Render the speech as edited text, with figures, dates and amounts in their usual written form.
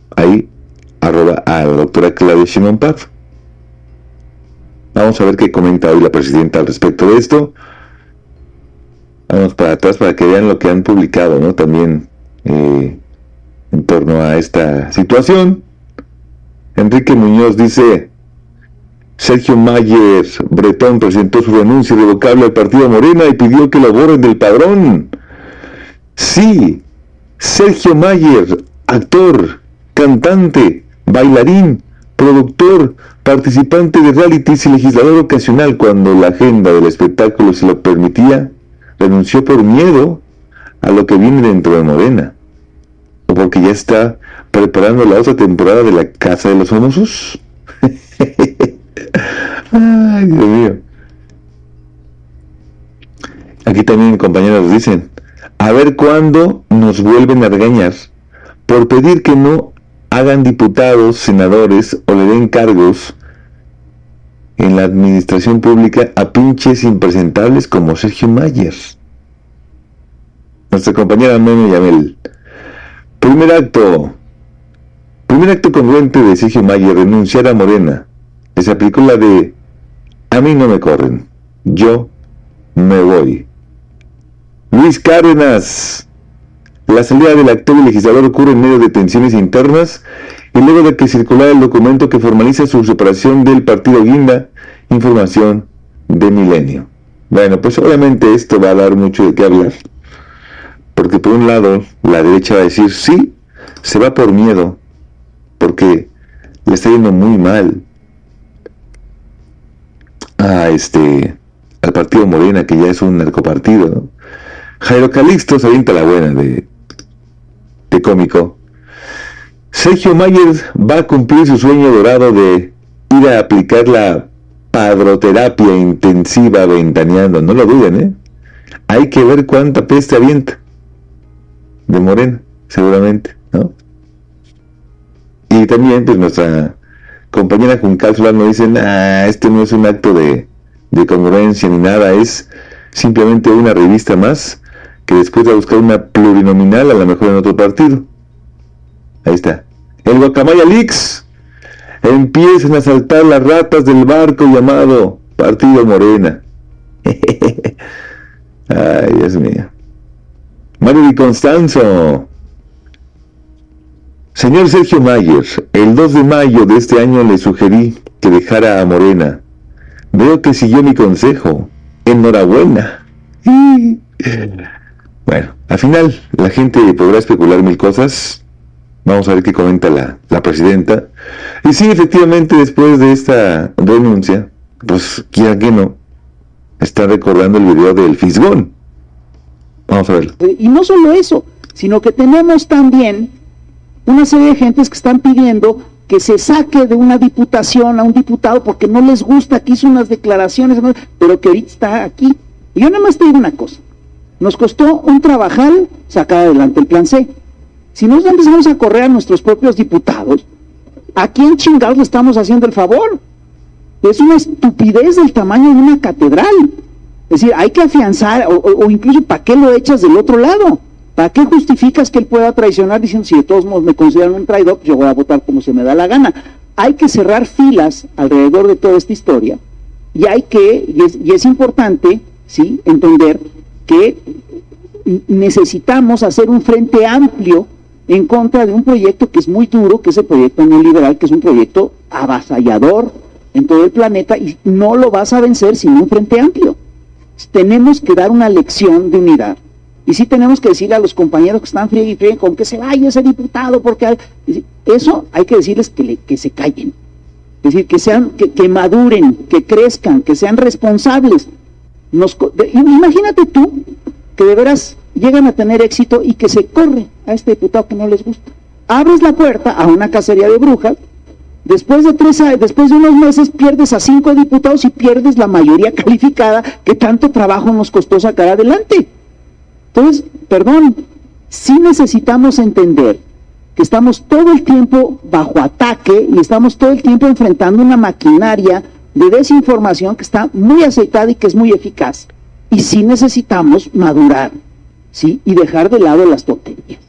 ahí, arroba a la doctora Claudia Sheinbaum Pardo. Vamos a ver qué comenta hoy la presidenta al respecto de esto. Vamos para atrás para que vean lo que han publicado, ¿no? También en torno a esta situación. Enrique Muñoz dice: Sergio Mayer Bretón presentó su renuncia irrevocable al partido Morena y pidió que lo borren del padrón. Sí, Sergio Mayer, actor, cantante, bailarín, productor, participante de realities y legislador ocasional cuando la agenda del espectáculo se lo permitía, renunció por miedo a lo que viene dentro de Morena, o porque ya está preparando la otra temporada de La Casa de los Famosos. Ay, Dios mío. Aquí también compañeros dicen: a ver cuándo nos vuelven a regañar por pedir que no hagan diputados, senadores o le den cargos en la administración pública a pinches impresentables como Sergio Mayer. Nuestra compañera Meme Yamel: primer acto congruente de Sergio Mayer, renunciar a Morena. Les aplicó la de: a mí no me corren, yo me voy. Luis Cárdenas: la salida del actor y legislador ocurre en medio de tensiones internas y luego de que circulara el documento que formaliza su separación del partido Guinda. Información de Milenio. Bueno, pues obviamente esto va a dar mucho de qué hablar, porque por un lado la derecha va a decir sí, se va por miedo, porque le está yendo muy mal al partido Morena, que ya es un narcopartido, ¿no? Jairo Calixto se avienta la buena de cómico. Sergio Mayer va a cumplir su sueño dorado de ir a aplicar la padroterapia intensiva ventaneando. No lo duden, ¿eh? Hay que ver cuánta peste avienta de Morena, seguramente, ¿no? Y también, pues, nuestra compañera Juncal Solano dice: este no es un acto de congruencia ni nada, es simplemente una revista más que después va a buscar una plurinominal, a lo mejor en otro partido. Ahí está. El Guacamaya Leaks: empiezan a saltar las ratas del barco llamado Partido Morena. Ay, Dios mío. Mario Di Constanzo: señor Sergio Mayer, el 2 de mayo de este año le sugerí que dejara a Morena. Veo que siguió mi consejo. Enhorabuena. Bueno, al final la gente podrá especular mil cosas. Vamos a ver qué comenta la presidenta. Y sí, efectivamente, después de esta renuncia, pues quiera que no, está recordando el video del Fisgón. Vamos a verlo. Y no solo eso, sino que tenemos también una serie de gentes que están pidiendo que se saque de una diputación a un diputado porque no les gusta, que hizo unas declaraciones, pero que ahorita está aquí. Y yo nada más te digo una cosa: nos costó un trabajal sacar adelante el plan C. Si nosotros empezamos a correr a nuestros propios diputados, ¿a quién chingados le estamos haciendo el favor? Es una estupidez del tamaño de una catedral. Es decir, hay que afianzar, o incluso, ¿para qué lo echas del otro lado? ¿Para qué justificas que él pueda traicionar diciendo, si de todos modos me consideran un traidor, pues yo voy a votar como se me da la gana? Hay que cerrar filas alrededor de toda esta historia, y es importante, ¿sí?, entender que necesitamos hacer un frente amplio en contra de un proyecto que es muy duro, que es el proyecto neoliberal, que es un proyecto avasallador en todo el planeta, y no lo vas a vencer sin un frente amplio. Tenemos que dar una lección de unidad, y sí tenemos que decirle a los compañeros que están friegue y friegue con que se vaya ese diputado, porque eso hay que decirles que se callen, es decir, que maduren, que crezcan, que sean responsables. Imagínate tú que de veras llegan a tener éxito y que se corre a este diputado que no les gusta. Abres la puerta a una cacería de brujas. Después de unos meses pierdes a 5 diputados y pierdes la mayoría calificada que tanto trabajo nos costó sacar adelante. Entonces, sí necesitamos entender que estamos todo el tiempo bajo ataque y estamos todo el tiempo enfrentando una maquinaria de desinformación que está muy aceitada y que es muy eficaz. Y sí necesitamos madurar, ¿sí?, y dejar de lado las tonterías.